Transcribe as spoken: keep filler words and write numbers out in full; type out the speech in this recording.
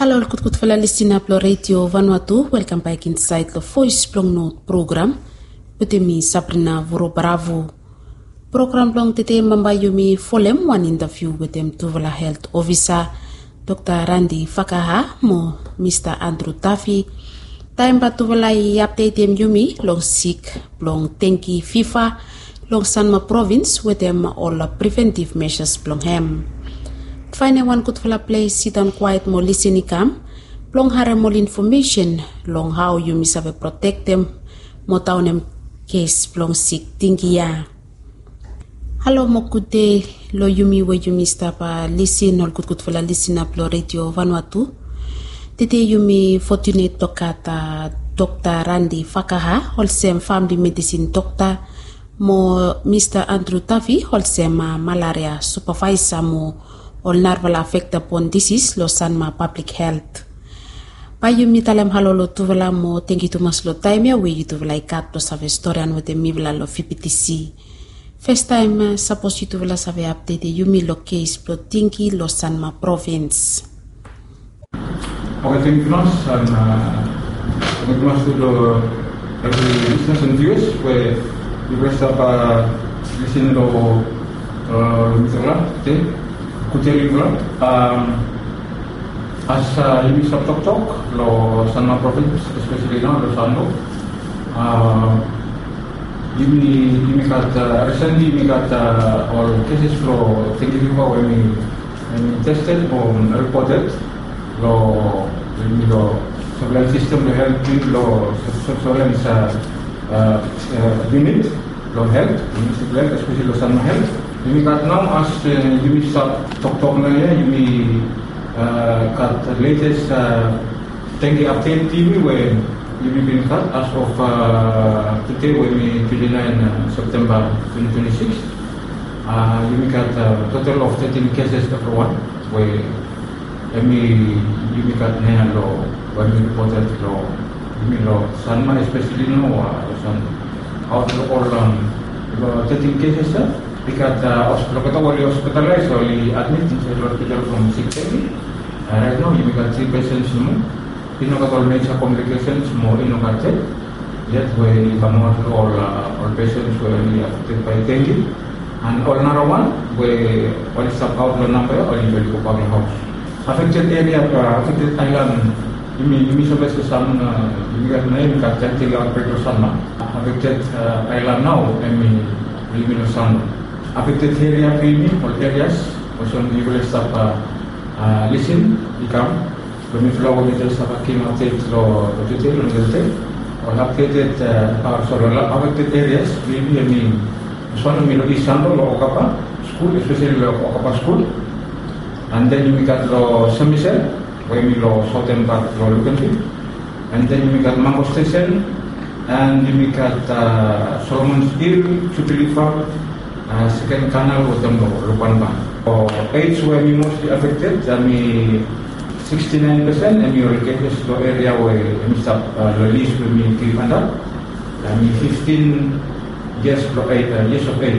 Hello, good good fella listener plo radio Vanuatu. Welcome back inside the Voice Plong Note program. With me Sabrina Voro Bravo. Program plong tete mambayumi folem one interview with them Tuvala Health Officer Doctor Randy Fakaha mo Mister Andrew Taffy. Time ba Tuvala update them yumi long sick plong tenki FIFA long Sanma province with them all preventive measures plong hem. Find one good fella place, sit down quiet, more listening cam. Long hare more information, long how you miss have protect them, more town them case long sick tingia. Hello, mo good day, lo yumi we you miss tapa listen or good good fella listen up lo radio Vanuatu. Today yumi fortunate tokata Doctor Randy Fakaha, wholesome family medicine doctor, mo Mister Andrew Taffy, wholesome malaria supervisor mo. All narval affect upon disease lo Sanma public health. Payo mi talam halolo tuvala mo thank you to mas lo time ya we to like kat to save historian with the mivla lo F P T C. First time suppose you to vela save update you mi lo case pro tinki lo Sanma province. Okay, thank you much and thank you much to the every listeners and viewers where you rest up listening to uh Mr. today. Kucing um, as uh, you stop talk talk lo Sanma province especially now lo Sando uh, you you got uh, recently we got uh, all cases lo thank you for when we when we tested or reported lo lo surveillance system lo health lo surveillance uh, uh, uh, unit lo health especially lo Sanma health. You got now as uh, you start talk talk na ya you uh, got the latest uh, Tengi update T V where you been cut as of uh, today when we twenty-nine September twenty twenty-six. Uh, you got a total of thirteen cases everyone where we you got na lo when we reported lo you lo Sanma especially no uh, San out of all um, thirteen cases. Uh, Because uh, hospital kita wali hospitalized, wali admit in the hospital from sick day. Uh, right now, you got three patients more. You know, got all major complications more in the yet we come out all uh, all patients were affected by dengue, and all another one we only stop out the number or in the public house. Affected area, uh, affected island. You mean you mean so some you got name got dengue outbreak of Sanma. Affected uh, island now. I mean, we mean Sanma. Affected area premium or areas also you will stop uh, uh, listen become when we flow with the stop came update lo detail on the detail or updated uh, or sorry affected areas maybe I mean so no milo isando lo Okapa school especially lo Okapa school and then you got lo Saint-Michel where we lo southern part lo Lucanville and then you got Mango Station and you got uh, Solomon's Hill Chupilifa. Uh, second canal was the Lupanba. So age where we mostly affected, I mean sixty-nine percent, and we will get this area where we start uh, release with me Kiripanda. I mean fifteen years of age, uh, years of age.